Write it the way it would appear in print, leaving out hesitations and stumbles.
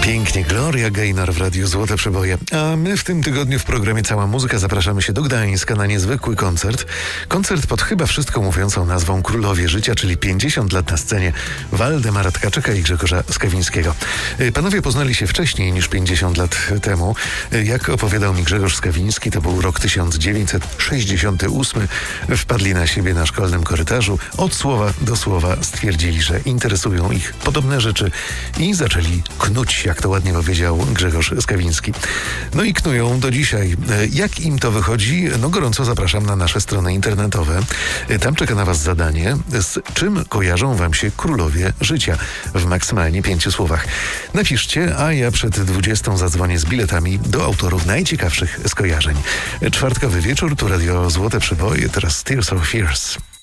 Pięknie, Gloria Gaynor w Radiu Złote Przeboje. A my w tym tygodniu w programie Cała Muzyka zapraszamy się do Gdańska na niezwykły koncert. Koncert pod chyba wszystko mówiącą nazwą Królowie Życia, czyli 50 lat na scenie Waldemara Tkaczyka i Grzegorza Skawińskiego. Panowie poznali się wcześniej niż 50 lat temu. Jak opowiadał mi Grzegorz Skawiński, to był rok 1968. Wpadli na siebie na szkolnym korytarzu. Od słowa do słowa stwierdzili, że interesują ich podobne rzeczy i zaczęli knuć, jak to ładnie powiedział Grzegorz Skawiński. No i knują do dzisiaj. Jak im to wychodzi? No gorąco zapraszam na nasze strony internetowe. Tam czeka na was zadanie, z czym kojarzą wam się Królowie Życia w maksymalnie 5 słowach. Napiszcie, a ja przed 20 zadzwonię z biletami do autorów najciekawszych skojarzeń. Czwartkowy wieczór, tu Radio Złote Przeboje, teraz Tears for Fears.